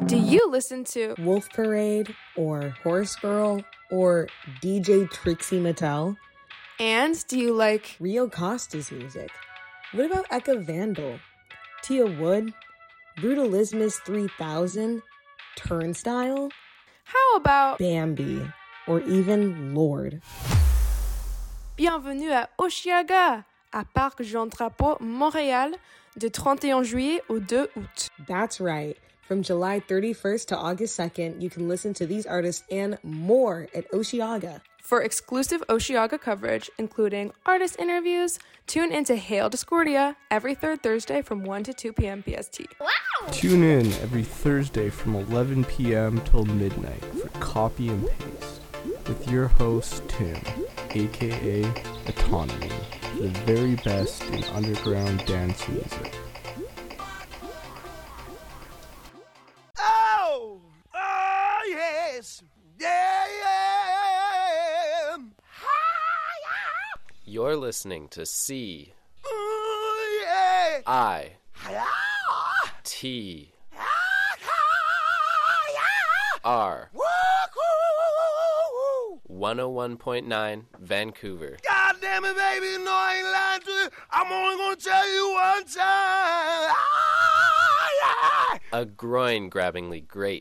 Do you listen to Wolf Parade or Horse Girl or DJ Trixie Mattel? And do you like Rio Costa's music? What about Eka Vandal, Tia Wood, Brutalismus 3000, Turnstile? How about Bambi, or even Lord? Bienvenue à Osheaga, à Parc Jean Drapeau, Montréal, de 31 juillet au 2 août. That's right. From July 31st to August 2nd, you can listen to these artists and more at Osheaga. For exclusive Osheaga coverage, including artist interviews, tune into Hail Discordia every third Thursday from 1 to 2 p.m. PST. Wow! Tune in every Thursday from 11 p.m. till midnight for Copy and Paste with your host, Tim, aka Autonomy, the very best in underground dance music. Oh! Oh, yes! Yeah! You're listening to C Oh, yeah! I T R 101.9 Vancouver. God damn it, baby, you know I ain't lying to you. I'm only gonna tell you one time. A groin-grabbingly great